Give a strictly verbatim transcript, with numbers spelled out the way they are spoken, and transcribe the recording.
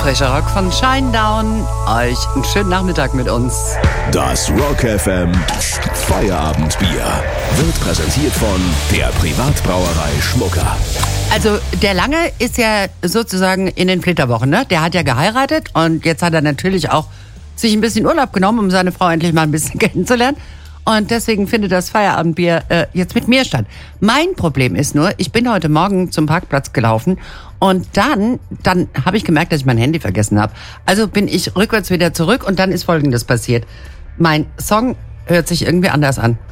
Frischer Rock von Shinedown. Euch einen schönen Nachmittag mit uns. Das Rock F M Feierabendbier wird präsentiert von der Privatbrauerei Schmucker. Also der Lange ist ja sozusagen in den Flitterwochen, ne? Der hat ja geheiratet und jetzt hat er natürlich auch sich ein bisschen Urlaub genommen, um seine Frau endlich mal ein bisschen kennenzulernen. Und deswegen findet das Feierabendbier äh, jetzt mit mir statt. Mein Problem ist nur, ich bin heute Morgen zum Parkplatz gelaufen und dann, dann habe ich gemerkt, dass ich mein Handy vergessen habe. Also bin ich rückwärts wieder zurück und dann ist Folgendes passiert. Mein Song hört sich irgendwie anders an.